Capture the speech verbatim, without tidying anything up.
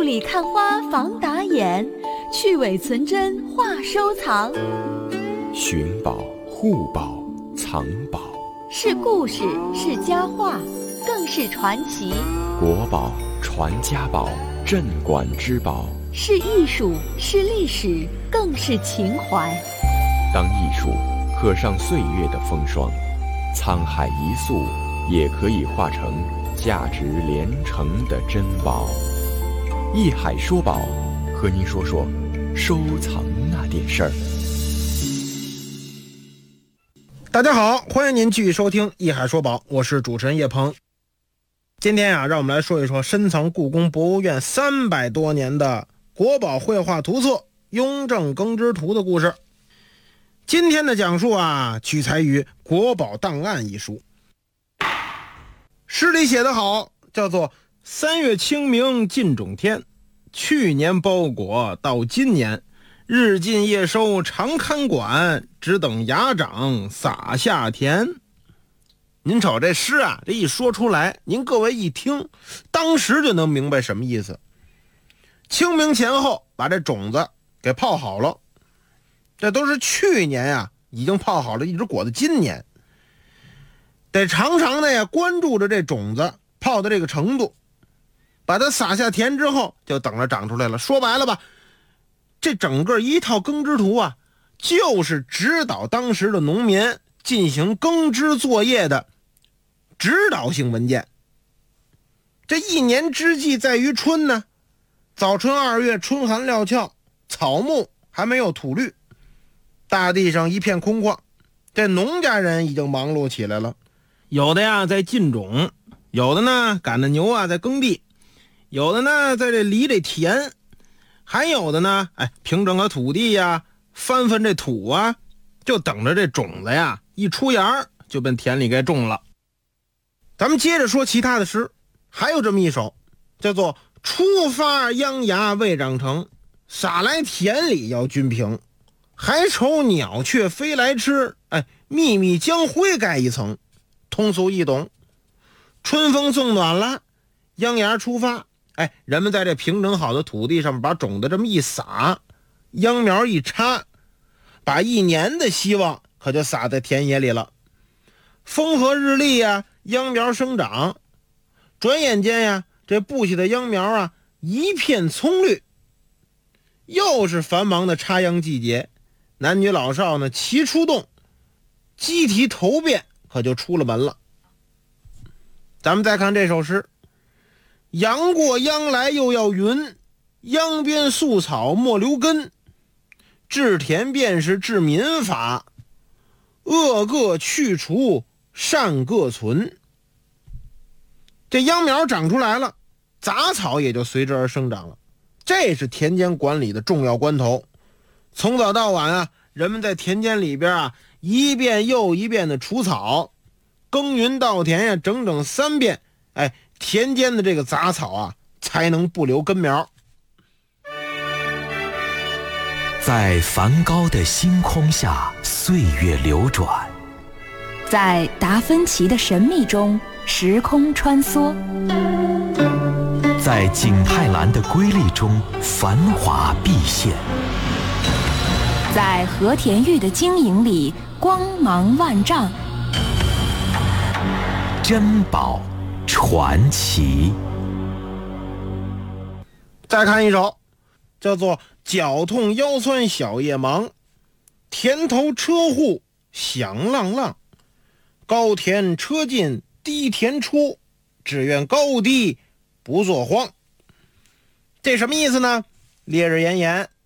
里看花防打眼，去伪存真话收藏。 寻宝、护宝、藏宝， 是故事，是佳话，更是传奇。 国宝、传家宝，镇馆之宝， 是艺术，是历史，更是情怀。 当艺术刻上岁月的风霜，沧海一粟也可以化成价值连城的珍宝。艺海说宝，和您说说收藏那点事儿。 大家好，欢迎您继续收听艺海说宝，我是主持人叶鹏。今天啊，让我们来说一说深藏故宫博物院三百多年的国宝绘画图册《雍正耕织图》的故事。今天的讲述啊，取材于《国宝档案》一书。诗里写得好，叫做三月清明进种天，去年包裹到今年，日进夜收常看管，只等芽长撒下田。您瞅这诗啊，这一说出来，您各位一听，当时就能明白什么意思。清明前后把这种子给泡好了，这都是去年呀已经泡好了，一直裹到今年。得常常的呀关注着这种子泡的这个程度，把它撒下田之后，就等着长出来了。说白了吧，这整个一套耕织图啊，就是指导当时的农民进行耕织作业的指导性文件。这一年之计在于春呢，早春二月，春寒料峭，草木还没有吐绿，大地上一片空旷，这农家人已经忙碌起来了。有的呀在进种，有的呢赶着牛啊在耕地，有的呢在这犁这田，还有的呢哎平整个土地呀，翻翻这土啊，就等着这种子呀一出芽就奔田里该种了。咱们接着说其他的诗，还有这么一首叫做出发秧芽未长成，撒来田里要均平，还愁鸟雀飞来吃，哎，密密将灰盖一层。通俗易懂，春风送暖了，秧芽出发，哎，人们在这平整好的土地上把种子这么一撒，秧苗一插，把一年的希望可就撒在田野里了。风和日丽呀，秧苗生长，转眼间呀，这布下的秧苗啊一片葱绿。又是繁忙的插秧季节，男女老少呢齐出动，鸡啼头遍，可就出了门了。咱们再看这首诗，阳过秧来又要匀，秧边宿草莫留根，治田便是治民法，恶各去除，善各存。这秧苗长出来了，杂草也就随之而生长了，这是田间管理的重要关头。从早到晚啊，人们在田间里边啊一遍又一遍的除草，耕耘稻田呀，整整三遍，哎，田间的这个杂草啊才能不留根苗。 在梵高的星空下，岁月流转； 在达芬奇的神秘中，时空穿梭； 在景泰蓝的瑰丽中，繁华毕现； 在和田玉的晶莹里，光芒万丈。 珍宝传奇。 再看一首叫做脚痛腰酸小夜忙，田头车户响浪浪，高田车进低田出，只愿高低不作荒。这什么意思呢？烈日炎炎，